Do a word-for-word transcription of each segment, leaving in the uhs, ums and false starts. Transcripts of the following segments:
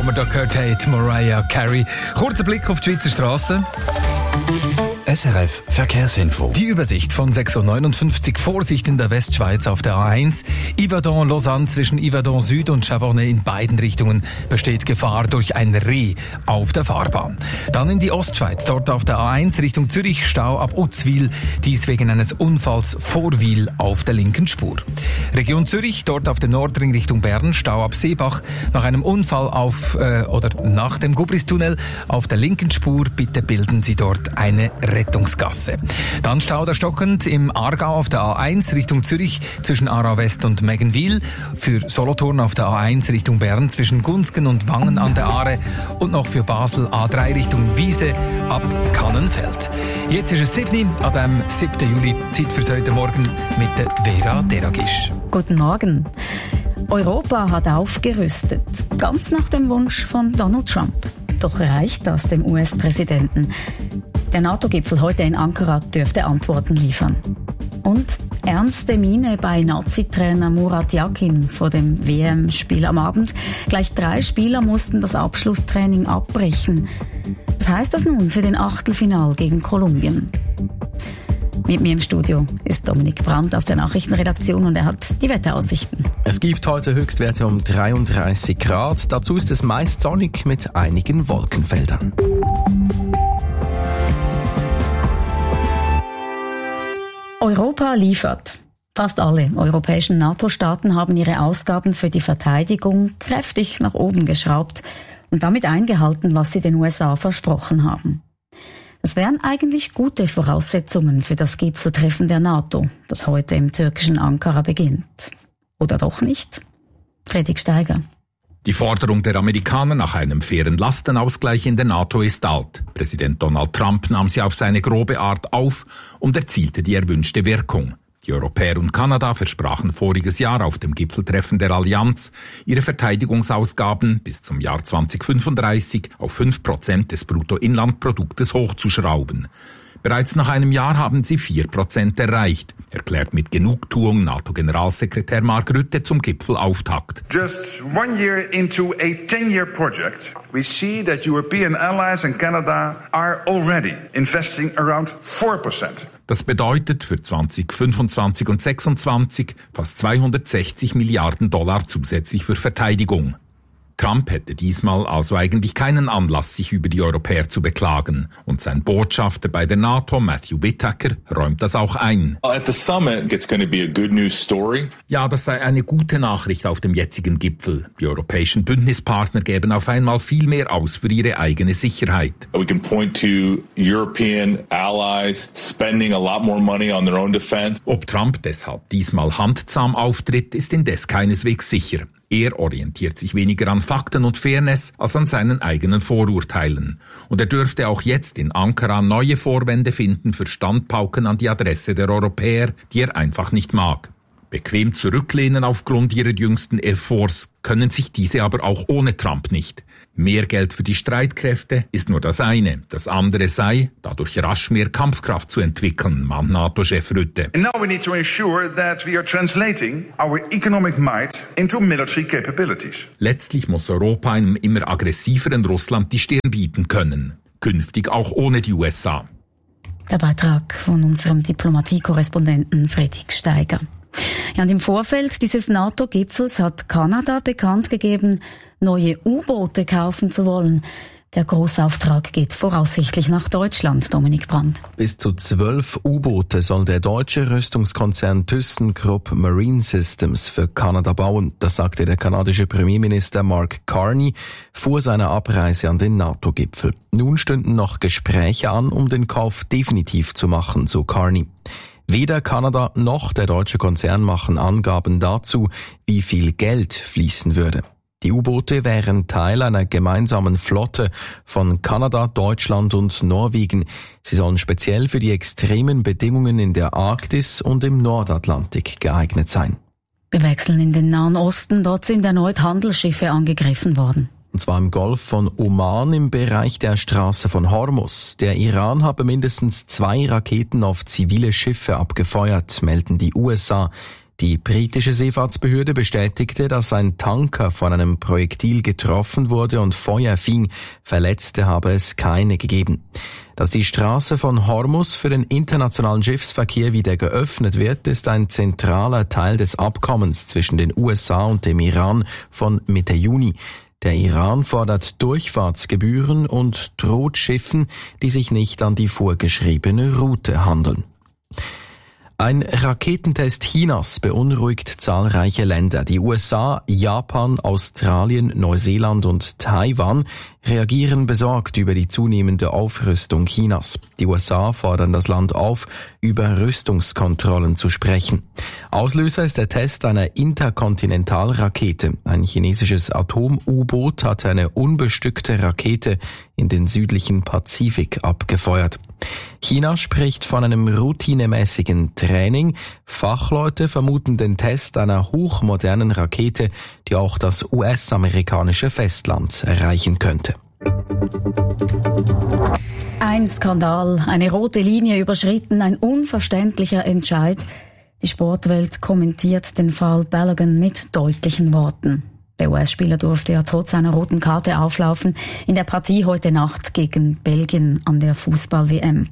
wir da gehört haben, Mariah Carey. Kurzer Blick auf die Schweizer Strassen. S R F Verkehrsinfo. Die Übersicht von sechs Uhr neunundfünfzig. Vorsicht in der Westschweiz auf der A eins. Yverdon-Lausanne zwischen Yverdon Süd und Chavornay in beiden Richtungen besteht Gefahr durch ein Reh auf der Fahrbahn. Dann in die Ostschweiz. Dort auf der A eins Richtung Zürich Stau ab Uzwil. Dies wegen eines Unfalls vor Wil auf der linken Spur. Region Zürich. Dort auf dem Nordring Richtung Bern. Stau ab Seebach. Nach einem Unfall auf äh, oder nach dem Gubristunnel auf der linken Spur. Bitte bilden Sie dort eine Rettungsgasse. Dann Stau der stockend im Aargau auf der A eins Richtung Zürich zwischen Aarau West und Meggenwil. Für Solothurn auf der A eins Richtung Bern zwischen Gunsgen und Wangen an der Aare. Und noch für Basel A drei Richtung Wiese ab Kannenfeld. Jetzt ist es sieben an dem siebten Juli. Zeit für heute Morgen mit der Vera Deragisch. Guten Morgen. Europa hat aufgerüstet. Ganz nach dem Wunsch von Donald Trump. Doch reicht das dem U S-Präsidenten? Der NATO-Gipfel heute in Ankara dürfte Antworten liefern. Und ernste Miene bei Nazi-Trainer Murat Yakin vor dem W M-Spiel am Abend. Gleich drei Spieler mussten das Abschlusstraining abbrechen. Was heißt das nun für den Achtelfinal gegen Kolumbien? Mit mir im Studio ist Dominik Brandt aus der Nachrichtenredaktion und er hat die Wetteraussichten. Es gibt heute Höchstwerte um dreiunddreißig Grad. Dazu ist es meist sonnig mit einigen Wolkenfeldern. Europa liefert. Fast alle europäischen NATO-Staaten haben ihre Ausgaben für die Verteidigung kräftig nach oben geschraubt und damit eingehalten, was sie den U S A versprochen haben. Es wären eigentlich gute Voraussetzungen für das Gipfeltreffen der NATO, das heute im türkischen Ankara beginnt. Oder doch nicht? Fredrik Steiger. Die Forderung der Amerikaner nach einem fairen Lastenausgleich in der NATO ist alt. Präsident Donald Trump nahm sie auf seine grobe Art auf und erzielte die erwünschte Wirkung. Die Europäer und Kanada versprachen voriges Jahr auf dem Gipfeltreffen der Allianz, ihre Verteidigungsausgaben bis zum Jahr zweitausendfünfunddreißig auf fünf Prozent des Bruttoinlandproduktes hochzuschrauben. Bereits nach einem Jahr haben sie vier Prozent erreicht, erklärt mit Genugtuung NATO-Generalsekretär Mark Rutte zum Gipfelauftakt. Just one year into a ten-year project, we see that European allies and Canada are already investing around four percent. Das bedeutet für zweitausendfünfundzwanzig und zweitausendsechsundzwanzig fast zweihundertsechzig Milliarden Dollar zusätzlich für Verteidigung. Trump hätte diesmal also eigentlich keinen Anlass, sich über die Europäer zu beklagen. Und sein Botschafter bei der NATO, Matthew Whitaker, räumt das auch ein. At the summit, it's going to be a good news story. Ja, das sei eine gute Nachricht auf dem jetzigen Gipfel. Die europäischen Bündnispartner geben auf einmal viel mehr aus für ihre eigene Sicherheit. We can point to European allies spending a lot more money on their own defense. Ob Trump deshalb diesmal handzahm auftritt, ist indes keineswegs sicher. Er orientiert sich weniger an Fakten und Fairness als an seinen eigenen Vorurteilen. Und er dürfte auch jetzt in Ankara neue Vorwände finden für Standpauken an die Adresse der Europäer, die er einfach nicht mag. Bequem zurücklehnen aufgrund ihrer jüngsten Efforts können sich diese aber auch ohne Trump nicht. Mehr Geld für die Streitkräfte ist nur das eine. Das andere sei, dadurch rasch mehr Kampfkraft zu entwickeln, mahnt NATO-Chef Rutte. And now we need to ensure that we are translating our economic might into military capabilities. Letztlich muss Europa einem immer aggressiveren Russland die Stirn bieten können. Künftig auch ohne die U S A. Der Beitrag von unserem Diplomatie-Korrespondenten Fredrik Steiger. Ja, und im Vorfeld dieses NATO-Gipfels hat Kanada bekannt gegeben, neue U-Boote kaufen zu wollen. Der Großauftrag geht voraussichtlich nach Deutschland, Dominik Brandt. Bis zu zwölf U-Boote soll der deutsche Rüstungskonzern ThyssenKrupp Marine Systems für Kanada bauen. Das sagte der kanadische Premierminister Mark Carney vor seiner Abreise an den NATO-Gipfel. Nun stünden noch Gespräche an, um den Kauf definitiv zu machen, so Carney. Weder Kanada noch der deutsche Konzern machen Angaben dazu, wie viel Geld fließen würde. Die U-Boote wären Teil einer gemeinsamen Flotte von Kanada, Deutschland und Norwegen. Sie sollen speziell für die extremen Bedingungen in der Arktis und im Nordatlantik geeignet sein. Wir wechseln in den Nahen Osten. Dort sind erneut Handelsschiffe angegriffen worden. Und zwar im Golf von Oman im Bereich der Straße von Hormuz. Der Iran habe mindestens zwei Raketen auf zivile Schiffe abgefeuert, melden die U S A. Die britische Seefahrtsbehörde bestätigte, dass ein Tanker von einem Projektil getroffen wurde und Feuer fing. Verletzte habe es keine gegeben. Dass die Straße von Hormuz für den internationalen Schiffsverkehr wieder geöffnet wird, ist ein zentraler Teil des Abkommens zwischen den U S A und dem Iran von Mitte Juni. Der Iran fordert Durchfahrtsgebühren und droht Schiffen, die sich nicht an die vorgeschriebene Route handeln. Ein Raketentest Chinas beunruhigt zahlreiche Länder. Die U S A, Japan, Australien, Neuseeland und Taiwan reagieren besorgt über die zunehmende Aufrüstung Chinas. Die U S A fordern das Land auf, über Rüstungskontrollen zu sprechen. Auslöser ist der Test einer Interkontinentalrakete. Ein chinesisches Atom-U-Boot hatte eine unbestückte Rakete in den südlichen Pazifik abgefeuert. China spricht von einem routinemäßigen Training. Fachleute vermuten den Test einer hochmodernen Rakete, die auch das U S-amerikanische Festland erreichen könnte. Ein Skandal, eine rote Linie überschritten, ein unverständlicher Entscheid. Die Sportwelt kommentiert den Fall Balogun mit deutlichen Worten. Der U S-Spieler durfte ja trotz einer roten Karte auflaufen in der Partie heute Nacht gegen Belgien an der Fußball-W M.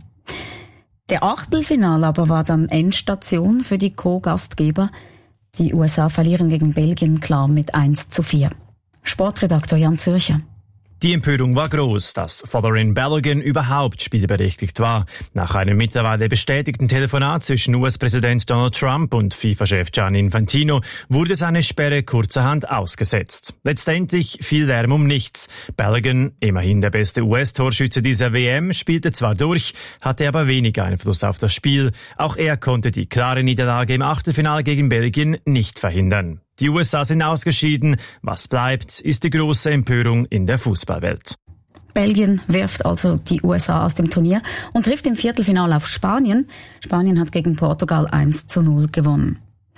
Der Achtelfinal aber war dann Endstation für die Co-Gastgeber. Die U S A verlieren gegen Belgien klar mit eins zu vier. Sportredaktor Jan Zürcher. Die Empörung war groß, dass Folarin Balogun überhaupt spielberechtigt war. Nach einem mittlerweile bestätigten Telefonat zwischen U S-Präsident Donald Trump und FIFA-Chef Gianni Infantino wurde seine Sperre kurzerhand ausgesetzt. Letztendlich fiel Lärm um nichts. Balogun, immerhin der beste U S-Torschütze dieser W M, spielte zwar durch, hatte aber wenig Einfluss auf das Spiel. Auch er konnte die klare Niederlage im Achtelfinale gegen Belgien nicht verhindern. Die U S A sind ausgeschieden. Was bleibt, ist die große Empörung in der Fußballwelt. Belgien wirft also die U S A aus dem Turnier und trifft im Viertelfinale auf Spanien. Spanien hat gegen Portugal eins zu null gewonnen.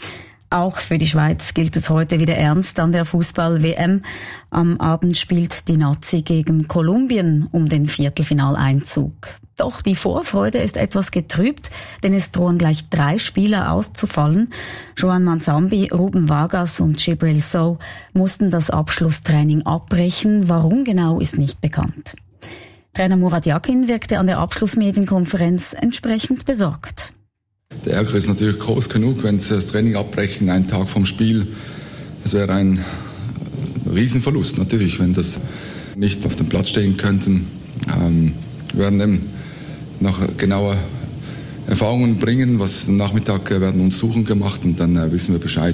Auch für die Schweiz gilt es heute wieder ernst an der Fußball-W M. Am Abend spielt die Nazi gegen Kolumbien um den Viertelfinaleinzug. Doch die Vorfreude ist etwas getrübt, denn es drohen gleich drei Spieler auszufallen. Joan Manzambi, Ruben Vargas und Djibril Sow mussten das Abschlusstraining abbrechen. Warum genau, ist nicht bekannt. Trainer Murat Yakin wirkte an der Abschlussmedienkonferenz entsprechend besorgt. Der Ärger ist natürlich groß genug, wenn sie das Training abbrechen, einen Tag vom Spiel. Es wäre ein Riesenverlust natürlich, wenn das nicht auf dem Platz stehen könnten. Ähm, wir werden eben noch genauer Erfahrungen bringen, was am Nachmittag werden uns Suchen gemacht und dann äh, wissen wir Bescheid.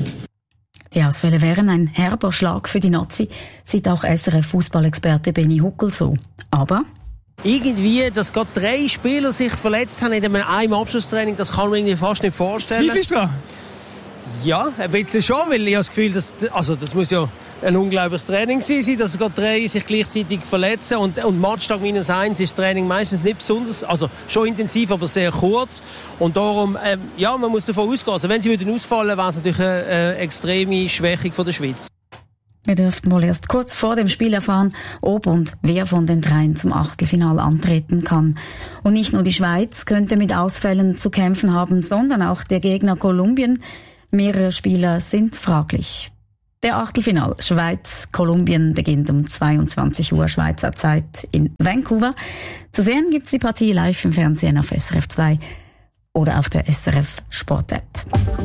Die Ausfälle wären ein herber Schlag für die Nazi, sieht auch S R F-Fußballexperte Benny Huckel so. Aber irgendwie, dass gerade drei Spieler sich verletzt haben in einem Abschlusstraining, das kann man irgendwie fast nicht vorstellen. Zweifelst du dran? Ja, ein bisschen schon, weil ich habe das Gefühl, dass, also das muss ja ein unglaubliches Training sein, dass gerade drei sich gleichzeitig verletzen und, und Matchtag minus eins ist das Training meistens nicht besonders, also schon intensiv, aber sehr kurz und darum, ähm, ja, man muss davon ausgehen, also wenn sie würden ausfallen, wäre es natürlich eine, eine extreme Schwächung von der Schweiz. Wir dürften wohl erst kurz vor dem Spiel erfahren, ob und wer von den dreien zum Achtelfinale antreten kann. Und nicht nur die Schweiz könnte mit Ausfällen zu kämpfen haben, sondern auch der Gegner Kolumbien. Mehrere Spieler sind fraglich. Der Achtelfinal Schweiz-Kolumbien beginnt um zweiundzwanzig Uhr Schweizer Zeit in Vancouver. Zu sehen gibt's die Partie live im Fernsehen auf S R F zwei oder auf der S R F Sport App.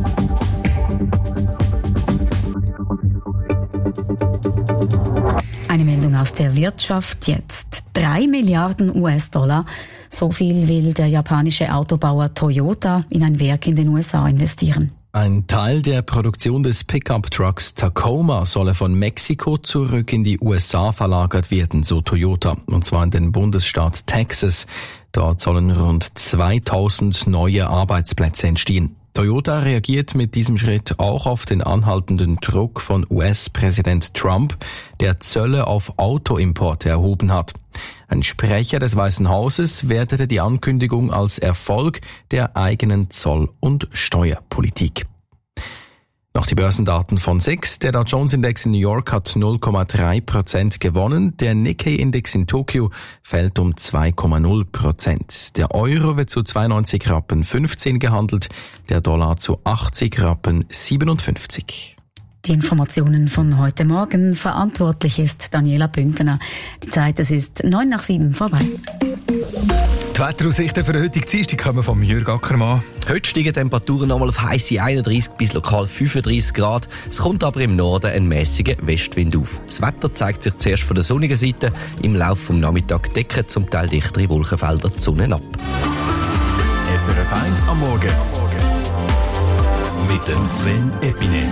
Eine Meldung aus der Wirtschaft jetzt. Drei Milliarden U S-Dollar. So viel will der japanische Autobauer Toyota in ein Werk in den U S A investieren. Ein Teil der Produktion des Pickup-Trucks Tacoma solle von Mexiko zurück in die U S A verlagert werden, so Toyota, und zwar in den Bundesstaat Texas. Dort sollen rund zweitausend neue Arbeitsplätze entstehen. Toyota reagiert mit diesem Schritt auch auf den anhaltenden Druck von U S-Präsident Trump, der Zölle auf Autoimporte erhoben hat. Ein Sprecher des Weißen Hauses wertete die Ankündigung als Erfolg der eigenen Zoll- und Steuerpolitik. Nach den Börsendaten von S I X, der Dow Jones Index in New York hat null Komma drei Prozent gewonnen, der Nikkei Index in Tokio fällt um zwei Komma null Prozent. Der Euro wird zu zweiundneunzig Rappen fünfzehn gehandelt, der Dollar zu achtzig Rappen siebenundfünfzig. Die Informationen von heute Morgen. Verantwortlich ist Daniela Bündner. Die Zeit, es ist neun nach sieben vorbei. Die Wetteraussichten für heute Dienstag kommen vom Jürg Ackermann. Heute steigen Temperaturen nochmal auf heisse einunddreissig bis lokal fünfunddreissig Grad. Es kommt aber im Norden ein mäßiger Westwind auf. Das Wetter zeigt sich zuerst von der sonnigen Seite. Im Laufe des Nachmittags decken zum Teil dichtere Wolkenfelder die Sonne ab. S R F eins am Morgen. Mit dem Sven Epine.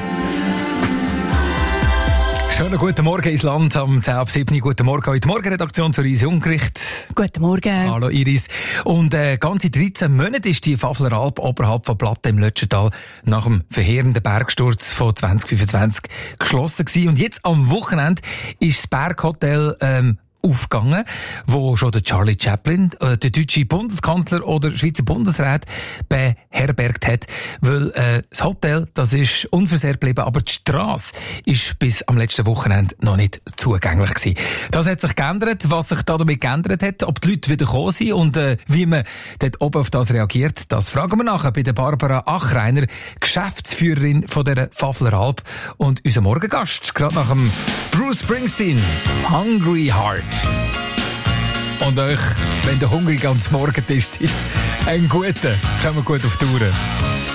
Schönen guten Morgen ins Land am zehn ab sieben. Guten Morgen in die Morgenredaktion zur Iris Jungericht. Guten Morgen. Hallo Iris. Und äh, ganze dreizehn Monate ist die Pfafler Alp oberhalb von Platte im Lötschental nach dem verheerenden Bergsturz von zwanzig fünfundzwanzig geschlossen gewesen. Und jetzt am Wochenende ist das Berghotel ähm, aufgegangen, wo schon der Charlie Chaplin, äh, der deutsche Bundeskanzler oder Schweizer Bundesrat beherbergt hat, weil äh, das Hotel, das ist unversehrt geblieben, aber die Strasse ist bis am letzten Wochenende noch nicht zugänglich gewesen. Das hat sich geändert. Was sich da damit geändert hat, ob die Leute wieder gekommen sind und äh, wie man dort oben auf das reagiert, das fragen wir nachher bei der Barbara Achreiner, Geschäftsführerin von der Pfafler Alp und unser Morgengast, gerade nach dem Bruce Springsteen, Hungry Heart. Und euch, wenn der hungrig ans Morgentisch seid, einen guten, kommen wir gut auf die Tour.